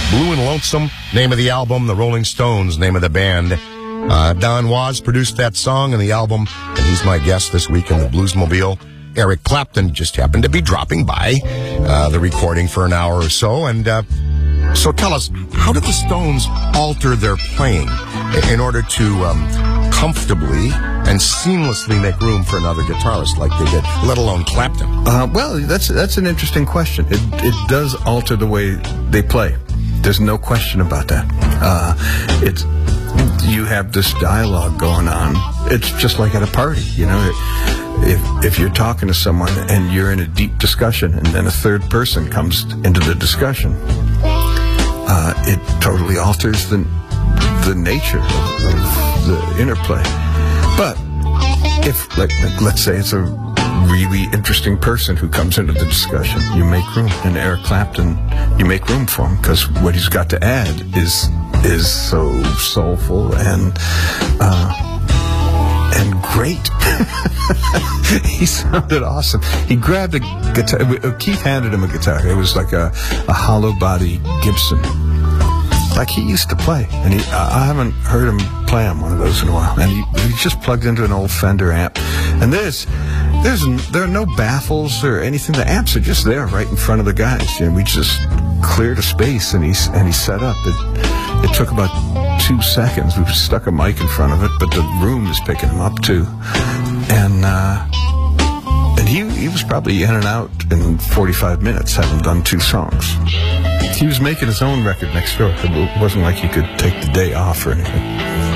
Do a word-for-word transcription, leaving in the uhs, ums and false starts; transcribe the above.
Blue and Lonesome, name of the album. The Rolling Stones, name of the band. Uh, Don Was produced that song and the album, and he's my guest this week in the Bluesmobile. Eric Clapton just happened to be dropping by uh, the recording for an hour or so. And uh, so tell us, how did the Stones alter their playing in order to um, comfortably and seamlessly make room for another guitarist like they did, let alone Clapton? Uh, well, that's that's an interesting question. It, it does alter the way they play. There's no question about that. Uh, it's you have this dialogue going on. It's just like at a party, you know. If if you're talking to someone and you're in a deep discussion, and then a third person comes into the discussion, uh, it totally alters the the nature of, of the interplay. But if, like, let's say it's a really interesting person who comes into the discussion, you make room. And Eric Clapton, you make room for him because what he's got to add is is so soulful and uh, and great. He sounded awesome. He grabbed a guitar. Keith handed him a guitar. It was like a, a hollow body Gibson, like he used to play. And he, I haven't heard him play on one of those in a while. And he, he just plugged into an old Fender amp. And there's, there's, there are no baffles or anything. The amps are just there, right in front of the guys. And we just cleared a space, and he and he set up. It, it took about two seconds. We stuck a mic in front of it, but the room is picking him up too. And uh, and he he was probably in and out in forty-five minutes, having done two songs. He was making his own record next door. It wasn't like he could take the day off or anything.